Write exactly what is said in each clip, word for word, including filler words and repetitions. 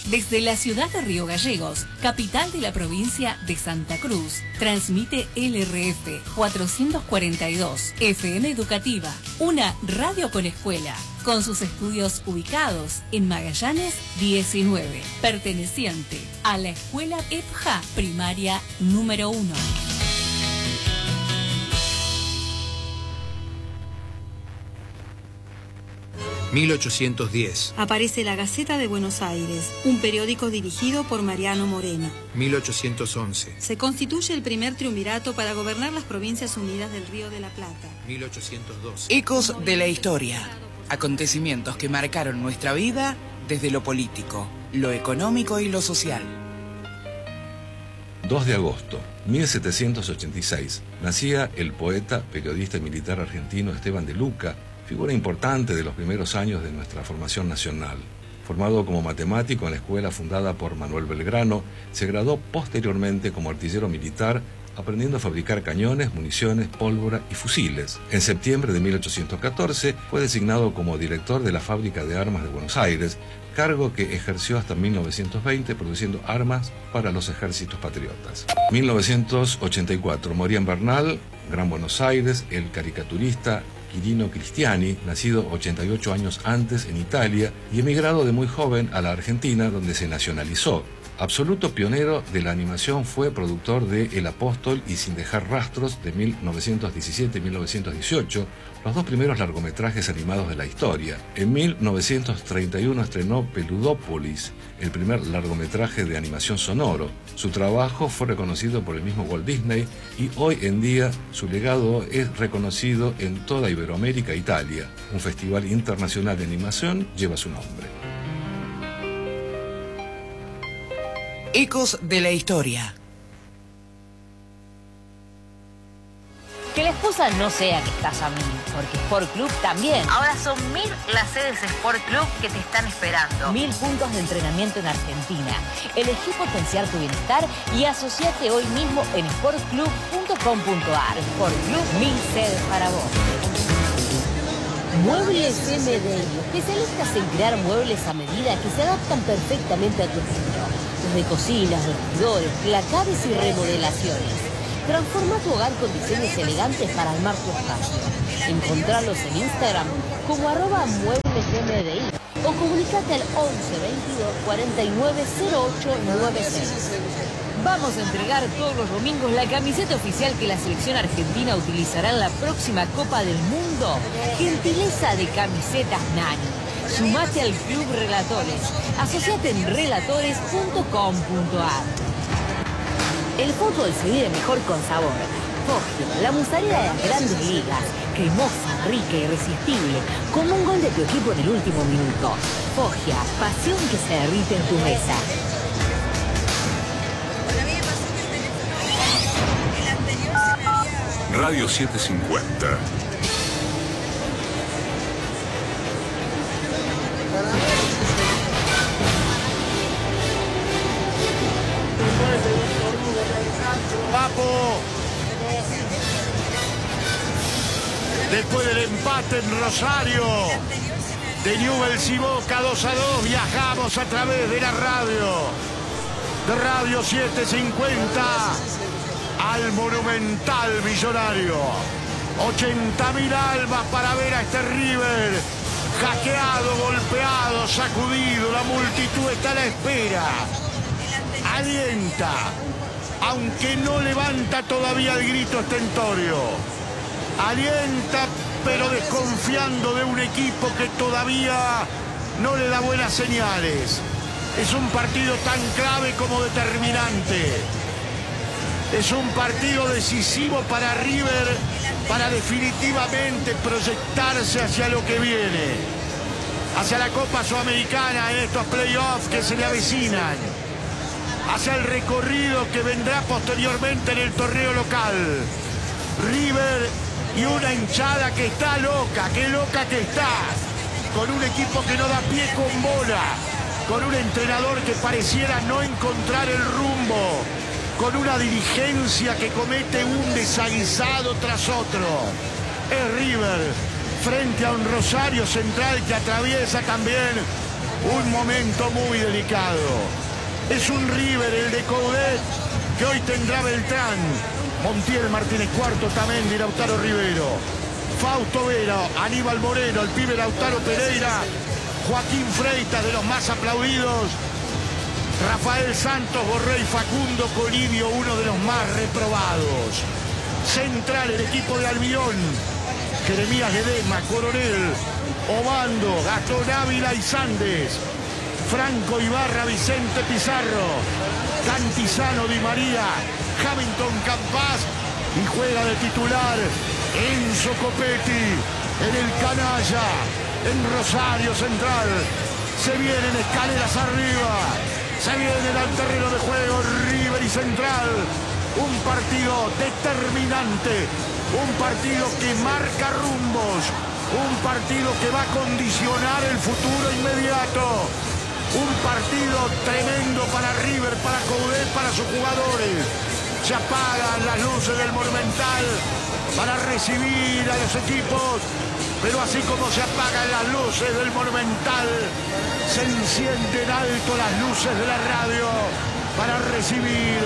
Desde la ciudad de Río Gallegos, capital de la provincia de Santa Cruz, transmite L R F cuatrocientos cuarenta y dos, F M Educativa, una radio con escuela, con sus estudios ubicados en Magallanes diecinueve, perteneciente a la escuela E P J A primaria número uno. mil ochocientos diez. Aparece la Gaceta de Buenos Aires, un periódico dirigido por Mariano Moreno. mil ochocientos once. Se constituye el primer triunvirato para gobernar las Provincias Unidas del Río de la Plata. mil ochocientos doce. Ecos de la historia. Acontecimientos que marcaron nuestra vida desde lo político, lo económico y lo social. dos de agosto, mil setecientos ochenta y seis. Nacía el poeta, periodista y militar argentino Esteban de Luca, figura importante de los primeros años de nuestra formación nacional. Formado como matemático en la escuela fundada por Manuel Belgrano, se graduó posteriormente como artillero militar, aprendiendo a fabricar cañones, municiones, pólvora y fusiles. En septiembre de mil ochocientos catorce fue designado como director de la Fábrica de Armas de Buenos Aires, cargo que ejerció hasta mil novecientos veinte produciendo armas para los ejércitos patriotas. mil novecientos ochenta y cuatro, moría en Bernal, Gran Buenos Aires, el caricaturista Quirino Cristiani, nacido ochenta y ocho años antes en Italia y emigrado de muy joven a la Argentina, donde se nacionalizó. Absoluto pionero de la animación, fue productor de El Apóstol y Sin Dejar Rastros de mil novecientos diecisiete y mil novecientos dieciocho, los dos primeros largometrajes animados de la historia. En mil novecientos treinta y uno estrenó Peludópolis, el primer largometraje de animación sonoro. Su trabajo fue reconocido por el mismo Walt Disney y hoy en día su legado es reconocido en toda Iberoamérica e Italia. Un festival internacional de animación lleva su nombre. Ecos de la historia. Que la excusa no sea que estás a mil, porque Sport Club también. Ahora son mil las sedes Sport Club que te están esperando. Mil puntos de entrenamiento en Argentina. Elegí potenciar tu bienestar y asociate hoy mismo en sport club punto com punto ar. Sport Club, mil sedes para vos. Muebles M D I, especialistas en crear muebles a medida que se adaptan perfectamente a tu estilo. Desde cocinas, vestidores, placares y remodelaciones. Transforma tu hogar con diseños elegantes para armar tu espacio. Encontralos en Instagram como arroba muebles M D I o comunicate al once veintidós cuarenta y nueve cero ocho noventa y seis. Vamos a entregar todos los domingos la camiseta oficial que la selección argentina utilizará en la próxima Copa del Mundo. Gentileza de Camisetas Nani. Sumate al Club Relatores. Asociate en relatores punto com punto ar. El fútbol se vive mejor con sabor. Foggia, la mozzarella de las grandes ligas. Cremosa, rica, irresistible. Como un gol de tu equipo en el último minuto. Foggia, pasión que se derrite en tu mesa. Radio setecientos cincuenta. Papo, después del empate en Rosario, de Newell's y Boca dos a dos, viajamos a través de la radio, de Radio setecientos cincuenta al Monumental Millonario. ochenta mil almas para ver a este River, hackeado, golpeado, sacudido. La multitud está a la espera, alienta, aunque no levanta todavía el grito estentorio. Alienta, pero desconfiando de un equipo que todavía no le da buenas señales. Es un partido tan clave como determinante. Es un partido decisivo para River, para definitivamente proyectarse hacia lo que viene, hacia la Copa Sudamericana en estos playoffs que se le avecinan, hacia el recorrido que vendrá posteriormente en el torneo local. River y una hinchada que está loca, qué loca que está, con un equipo que no da pie con bola, con un entrenador que pareciera no encontrar el rumbo, con una dirigencia que comete un desaguisado tras otro. Es River frente a un Rosario Central que atraviesa también un momento muy delicado. Es un River, el de Coudet, que hoy tendrá Beltrán, Montiel, Martínez Cuarto, Tamendi, Lautaro Rivero, Fausto Vera, Aníbal Moreno, el pibe Lautaro Pereira, Joaquín Freitas, de los más aplaudidos, Rafael Santos, Borrell, Facundo Colidio, uno de los más reprobados. Central, el equipo de Almirón, Jeremías Ledesma, Coronel, Obando, Gastón Ávila y Sandes, Franco Ibarra, Vicente Pizarro, Cantizano, Di María, Hamilton Campas, y juega de titular Enzo Copetti en el Canalla, en Rosario Central. Se vienen escaleras arriba, se vienen al terreno de juego River y Central. Un partido determinante, un partido que marca rumbos, un partido que va a condicionar el futuro inmediato. Un partido tremendo para River, para Coudet, para sus jugadores. Se apagan las luces del Monumental para recibir a los equipos, pero así como se apagan las luces del Monumental, se encienden alto las luces de la radio para recibir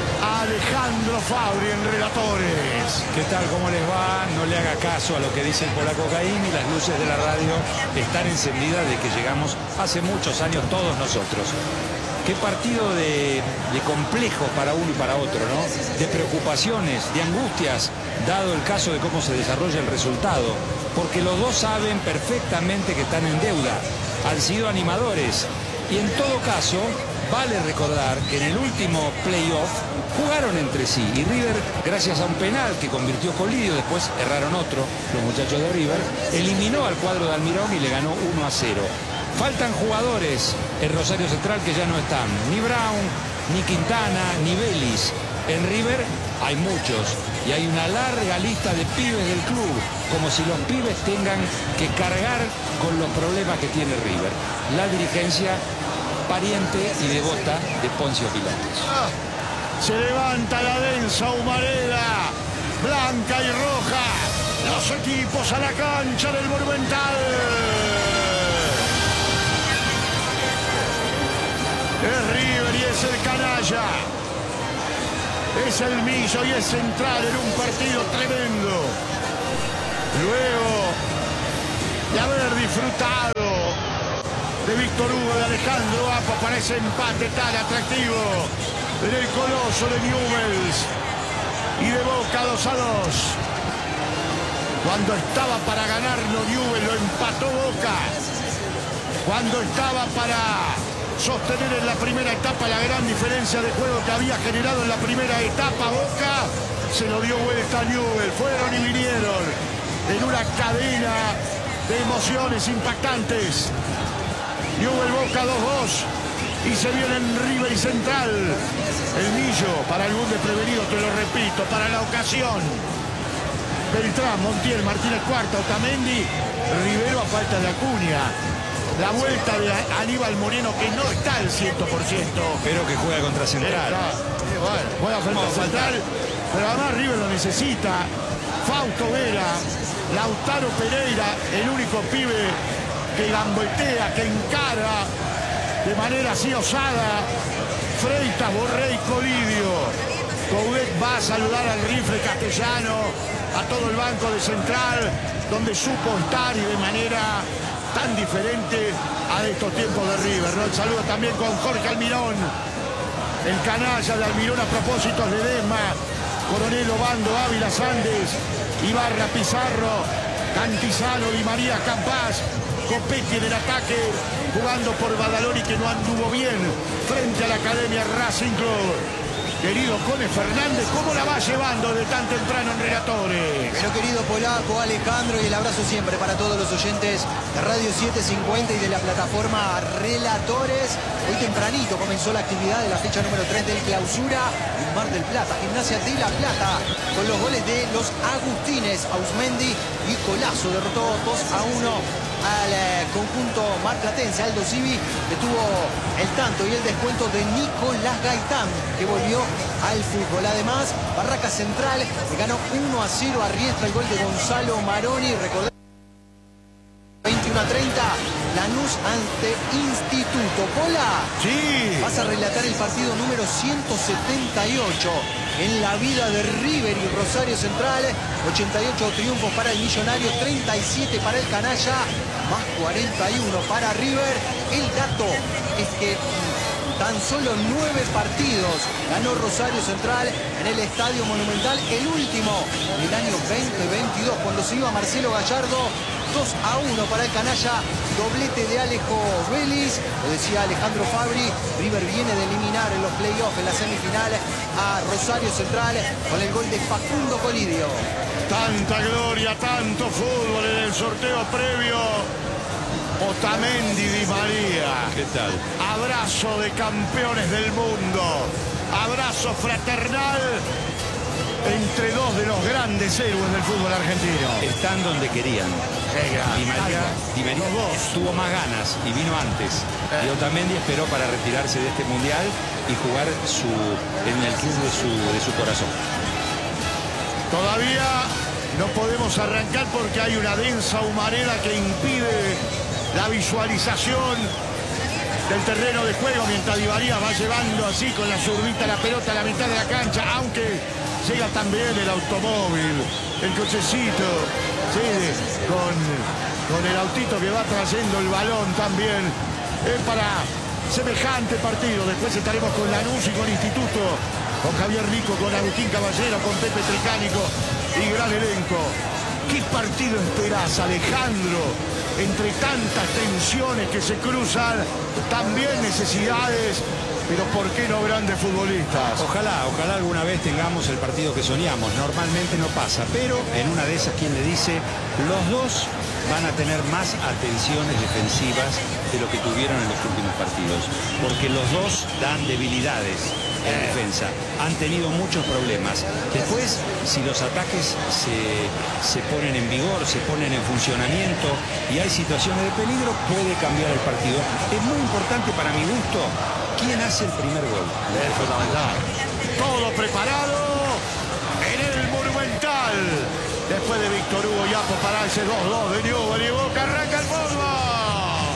a Alejandro Fabri en Relatores. ¿Qué tal? ¿Cómo les va? No le haga caso a lo que dice el polaco Caín, y las luces de la radio están encendidas de que llegamos hace muchos años todos nosotros. Qué partido de, de complejo para uno y para otro, ¿no? De preocupaciones, de angustias, dado el caso de cómo se desarrolla el resultado. Porque los dos saben perfectamente que están en deuda. Han sido animadores. Y en todo caso, vale recordar que en el último playoff jugaron entre sí. Y River, gracias a un penal que convirtió Colidio, después erraron otro, los muchachos de River, eliminó al cuadro de Almirón y le ganó uno a cero. Faltan jugadores en Rosario Central que ya no están. Ni Brown, ni Quintana, ni Vélez. En River hay muchos. Y hay una larga lista de pibes del club. Como si los pibes tengan que cargar con los problemas que tiene River. La dirigencia, pariente y devota de Poncio Pilatos. Ah, se levanta la densa humareda blanca y roja. Los equipos a la cancha del Monumental. Es River y es el Canalla. Es el Millo y es Central en un partido tremendo. Luego de haber disfrutado de Víctor Hugo, de Alejandro Apa para ese empate tan atractivo en el Coloso de Newell's y de Boca dos a dos. Cuando estaba para ganarlo Newell's, lo empató Boca. Cuando estaba para sostener en la primera etapa la gran diferencia de juego que había generado en la primera etapa Boca, se lo dio vuelta a Newell's. Fueron y vinieron en una cadena de emociones impactantes. Newell's Boca dos dos y se vienen River y Central. El Millo, para algún desprevenido, te lo repito, para la ocasión. Beltrán, Montiel, Martínez Cuarta, Otamendi, Rivero a falta de Acuña. La vuelta de Aníbal Moreno, que no está al cien por ciento. Pero que juega contra Central. Eh, bueno, juega frente a Central, pero además River lo necesita. Fausto Vera, Lautaro Pereira, el único pibe que gambetea, que encara de manera así osada. Freitas, Borrell, Colidio. Coudet va a saludar al rifle castellano, a todo el banco de Central, donde supo estar y de manera tan diferente a estos tiempos de River, ¿no? El saludo también con Jorge Almirón, el Canalla de Almirón a propósito de Ledesma, Coronel, Obando, Ávila, Sandes, Ibarra, Pizarro, Cantizano, Di María, Campas, Copetti en el ataque, jugando por Badaloni, que no anduvo bien frente a la Academia Racing Club. Querido Cone Fernández, ¿cómo la va llevando de tan temprano en Relatores? Pero querido polaco, Alejandro, y el abrazo siempre para todos los oyentes de Radio setecientos cincuenta y de la plataforma Relatores. Hoy tempranito comenzó la actividad de la fecha número tres del Clausura en Mar del Plata, Gimnasia de La Plata, con los goles de los agustines. Ausmendi y Colazo derrotó dos a uno al eh, conjunto marplatense. Aldo Civi, que tuvo el tanto y el descuento de Nicolás Gaitán, que volvió al fútbol. Además, Barracas Central le ganó uno a cero a Riestra, el gol de Gonzalo Maroni. Recordemos, veintiuno a treinta, Lanús ante Instituto. Pola, sí, vas a relatar el partido número ciento setenta y ocho en la vida de River y Rosario Central. ochenta y ocho triunfos para el Millonario, treinta y siete para el Canalla, más cuarenta y uno para River. El dato es que tan solo nueve partidos ganó Rosario Central en el Estadio Monumental, el último en el año veinte veintidós, cuando se iba Marcelo Gallardo. Dos a uno para el Canalla, doblete de Alejo Vélez, lo decía Alejandro Fabri. River viene de eliminar en los playoffs, en la semifinal, a Rosario Central con el gol de Facundo Colidio. Tanta gloria, tanto fútbol en el sorteo previo. Otamendi Di María. ¿Qué tal? Abrazo de campeones del mundo. Abrazo fraternal entre dos de los grandes héroes del fútbol argentino. Están donde querían. Di María, Di María tuvo más ganas y vino antes. Eh. Y Otamendi esperó para retirarse de este mundial y jugar su, en el club de su, de su corazón. Todavía no podemos arrancar porque hay una densa humareda que impide la visualización del terreno de juego, mientras Di María va llevando así con la zurdita la pelota a la mitad de la cancha, aunque llega también el automóvil, el cochecito, sí, con, con el autito que va trayendo el balón también. Es para semejante partido. Después estaremos con Lanús y con Instituto, con Javier Rico, con Agustín Caballero, con Pepe Tricánico y gran elenco. ¿Qué partido esperás, Alejandro? Entre tantas tensiones que se cruzan, también necesidades, pero ¿por qué no grandes futbolistas? Ojalá, ojalá alguna vez tengamos el partido que soñamos. Normalmente no pasa, pero en una de esas, quien le dice, los dos van a tener más atenciones defensivas de lo que tuvieron en los últimos partidos, porque los dos dan debilidades en defensa, han tenido muchos problemas. Después, si los ataques se, se ponen en vigor, se ponen en funcionamiento y hay situaciones de peligro, puede cambiar el partido. Es muy importante para mi gusto quién hace el primer gol. Es fundamental. Todo preparado en el Monumental. Después de Víctor Hugo Yapo para ese dos dos de Newell y Boca, arranca el fútbol.